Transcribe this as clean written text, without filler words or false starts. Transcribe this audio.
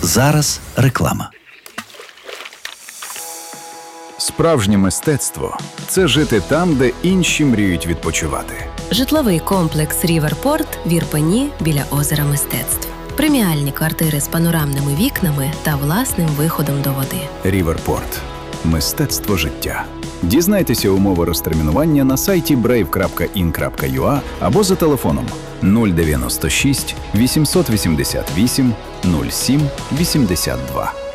Зараз реклама. Справжнє мистецтво – це жити там, де інші мріють відпочивати. Житловий комплекс «Ріверпорт» в Ірпені біля озера Мистецтв. Преміальні квартири з панорамними вікнами та власним виходом до води. «Ріверпорт» – мистецтво життя. Дізнайтеся умови розтермінування на сайті brave.in.ua або за телефоном 096 888 07 82.